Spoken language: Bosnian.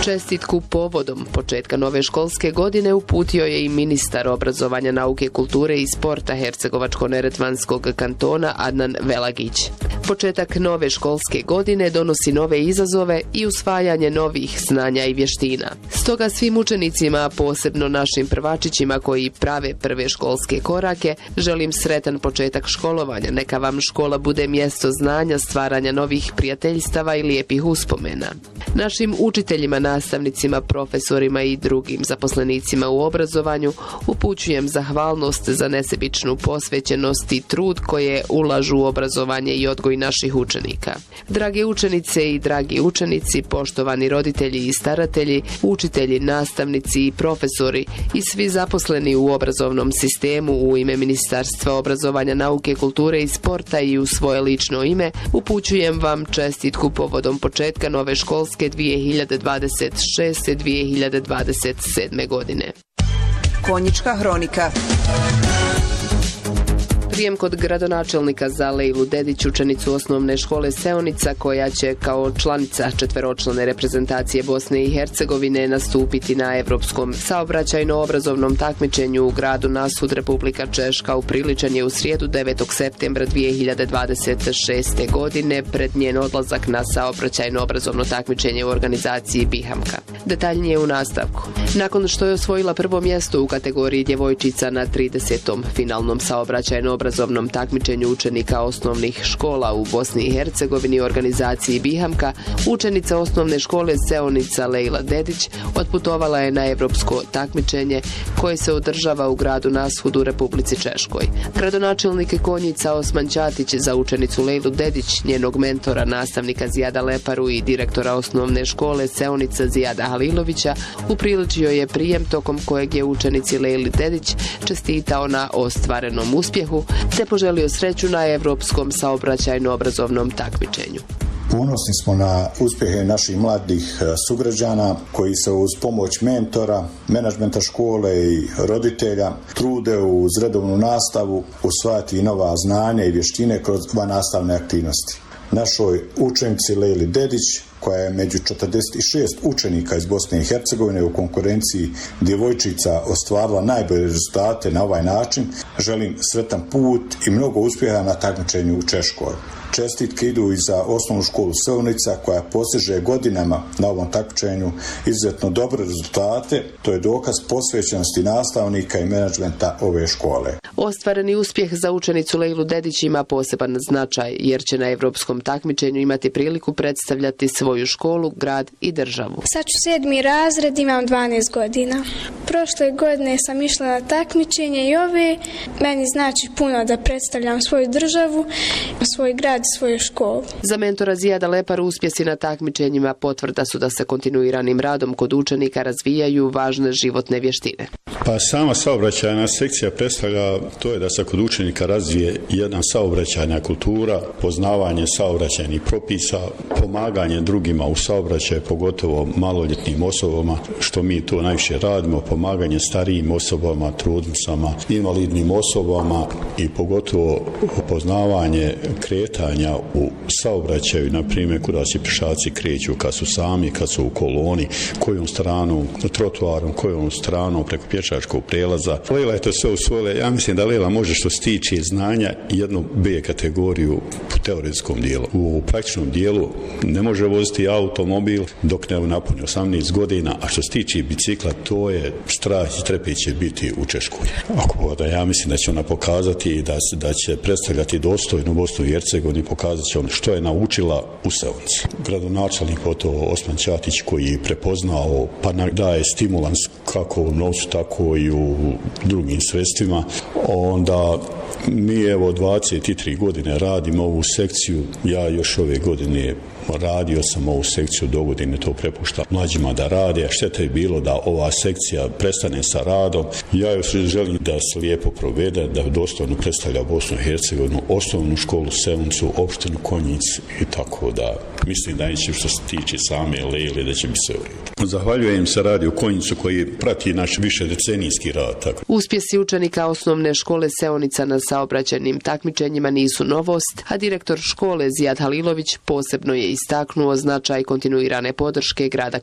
Čestitku povodom početka nove školske godine uputio je i ministar obrazovanja, nauke, kulture i sporta Hercegovačko-neretvanskog kantona Adnan Velagić. Početak nove školske godine donosi nove izazove i usvajanje novih znanja i vještina. Stoga svim učenicima, a posebno našim prvačićima koji prave prve školske korake, želim sretan početak školovanja. Neka vam škola bude mjesto znanja, stvaranja novih prijateljstava i lijepih uspomena. Našim učiteljima, nastavnicima, profesorima i drugim zaposlenicima u obrazovanju upućujem zahvalnost za nesebičnu posvećenost i trud koje ulažu u obrazovanje i odgoj naših učenika. Drage učenice i dragi učenici, poštovani roditelji i staratelji, učitelji, nastavnici i profesori i svi zaposleni u obrazovnom sistemu, u ime Ministarstva obrazovanja, nauke, kulture i sporta i u svoje lično ime, upućujem vam čestitku povodom početka nove školske 2026-2027. godine. Konjička hronika. Prijem kod gradonačelnika za Lejlu Dedić, učenicu osnovne škole Seonica, koja će kao članica četveročlane reprezentacije Bosne i Hercegovine nastupiti na Evropskom saobraćajno-obrazovnom takmičenju u gradu Nashud, Republika Češka, upriličen je u srijedu 9. septembra 2026. godine pred njen odlazak na saobraćajno-obrazovno takmičenje u organizaciji Bihamka. Detaljnije u nastavku. Nakon što je osvojila prvo mjesto u kategoriji djevojčica na 30. finalnom saobraćajno-obrazovnom takmičenju učenika osnovnih škola u Bosni i Hercegovini u organizaciji Bihamka, učenica osnovne škole Seonica Lejla Dedić otputovala je na evropsko takmičenje koje se održava u gradu Nashudu u Republici Češkoj. Gradonačelnik Konjica Osman Ćatić za učenicu Lejlu Dedić, njenog mentora, nastavnika Zijada Leparu i direktora osnovne škole Seonica Zijada Halilovića, upriličio je prijem tokom kojeg je učenici Lejli Dedić čestitao na ostvarenom uspjehu te poželio sreću na Evropskom saobraćajno-obrazovnom takmičenju. Ponosni smo na uspjehe naših mladih sugrađana koji se uz pomoć mentora, menadžmenta škole i roditelja trude uz redovnu nastavu usvajati nova znanja i vještine kroz vannastavne aktivnosti. Našoj učenici Lejli Dedić, koja je među 46 učenika iz Bosne i Hercegovine u konkurenciji djevojčica ostvarila najbolje rezultate na ovaj način, želim sretan put i mnogo uspjeha na takmičenju u Češkoj. Čestitke idu i za osnovnu školu Seonica, koja postiže godinama na ovom takmičenju izuzetno dobre rezultate. To je dokaz posvećenosti nastavnika i menadžmenta ove škole. Ostvareni uspjeh za učenicu Lejlu Dedić ima poseban značaj, jer će na evropskom takmičenju imati priliku predstavljati svoju školu, grad i državu. Sad ću 7. razred, imam 12 godina. Prošle godine sam išla na takmičenje i ove meni znači puno da predstavljam svoju državu, svoj grad, svoju školu. Za mentora Zijada Leparu uspjesi na takmičenjima potvrda su da se kontinuiranim radom kod učenika razvijaju važne životne vještine. Pa sama saobraćajna sekcija predstavlja to je da se kod učenika razvije jedna saobraćajna kultura, poznavanje saobraćajnih propisa, pomaganje drugima u saobraćaju, pogotovo maloljetnim osobama, što mi to najviše radimo, pomaganje starijim osobama, trudnicama, invalidnim osobama i pogotovo poznavanje kretanja u saobraćaju, na primjer kuda se pješaci kreću, kad su sami, kad su u koloni, kojom stranom, trotoarom, kojom stranom preko pješačkog prelaza. Lejla je to sve usvojila. Ja mislim da Lejla može što se tiče znanja jednu B kategoriju u teoretskom dijelu. U praktičnom dijelu ne može voziti automobil dok ne napuni 18 godina, a što se tiče bicikla, to je strah i trepeć će biti u Češkoj. Ako da, ja mislim da će ona pokazati da će predstavljati dostojnu Bosnu i Hercegovinu, pokazat će on što je naučila u Seonici. Gradonačelnik Osman Ćatić, koji je prepoznao pa daje stimulans kako u novcu, tako i u drugim sredstvima, onda mi evo 23 godine radimo ovu sekciju. Ja još ove godine radio sam ovu sekciju, do godine to prepušta mlađima da rade, a šteta je bilo da ova sekcija prestane sa radom. Ja još želim da se lijepo provede, da dostojno predstavlja Bosnu i Hercegovinu, osnovnu školu Seoncu, opštinu Konjic i tako da mislim da neće što se tiče same Lejle da će mi se urediti. Zahvaljujem se Radio Konjicu koji prati naš višedecenijski rad. Tako. Uspjesi učenika osnovne škole Seonica na saobraćajnim takmičenjima nisu novost, a direktor škole Zijad Halilović posebno je istaknuo značaj kontinuirane podrške grada